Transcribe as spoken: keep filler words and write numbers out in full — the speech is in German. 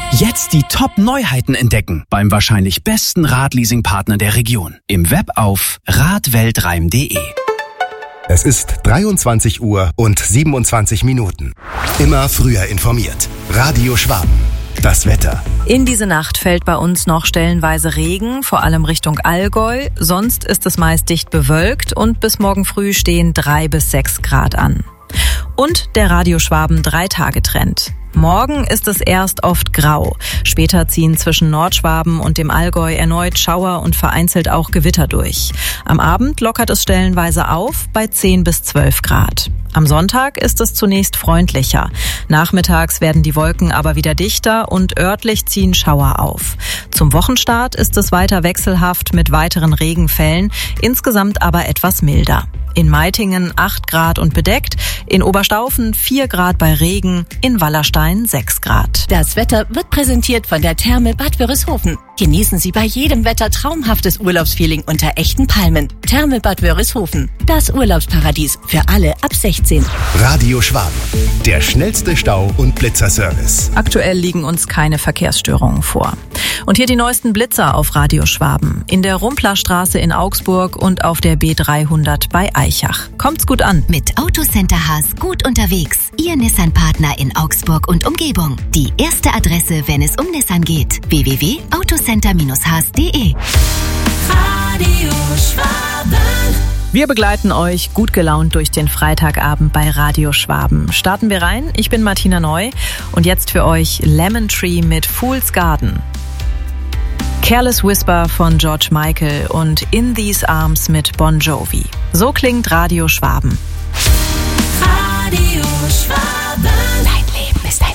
Jetzt die Top-Neuheiten entdecken beim wahrscheinlich besten Radleasing-Partner der Region. Im Web auf radweltreim punkt de. Es ist dreiundzwanzig Uhr und siebenundzwanzig Minuten. Immer früher informiert. Radio Schwaben. Das Wetter. In diese Nacht fällt bei uns noch stellenweise Regen, vor allem Richtung Allgäu. Sonst ist es meist dicht bewölkt und bis morgen früh stehen drei bis sechs Grad an. Und der Radio Schwaben Drei-Tage-Trend. Morgen ist es erst oft grau. Später ziehen zwischen Nordschwaben und dem Allgäu erneut Schauer und vereinzelt auch Gewitter durch. Am Abend lockert es stellenweise auf bei zehn bis zwölf Grad. Am Sonntag ist es zunächst freundlicher. Nachmittags werden die Wolken aber wieder dichter und örtlich ziehen Schauer auf. Zum Wochenstart ist es weiter wechselhaft mit weiteren Regenfällen, insgesamt aber etwas milder. In Meitingen acht Grad und bedeckt, in Oberstaufen vier Grad bei Regen, in Wallerstein sechs Grad. Das Wetter wird präsentiert von der Therme Bad Wörishofen. Genießen Sie bei jedem Wetter traumhaftes Urlaubsfeeling unter echten Palmen. Therme Bad Wörishofen, das Urlaubsparadies für alle ab sechzehn. Radio Schwaben, der schnellste Stau- und Blitzerservice. Aktuell liegen uns keine Verkehrsstörungen vor. Und hier die neuesten Blitzer auf Radio Schwaben. In der Rumplerstraße in Augsburg und auf der B dreihundert bei Eichach. Kommt's gut an. Mit Autocenter Haas gut unterwegs. Ihr Nissan-Partner in Augsburg und Umgebung. Die erste Adresse, wenn es um Nissan geht. w w w punkt autocenter haas punkt de. Radio Schwaben. Wir begleiten euch gut gelaunt durch den Freitagabend bei Radio Schwaben. Starten wir rein. Ich bin Martina Neu und jetzt für euch Lemon Tree mit Fool's Garden. Careless Whisper von George Michael und In These Arms mit Bon Jovi. So klingt Radio Schwaben. Radio Schwaben. Dein Leben ist ein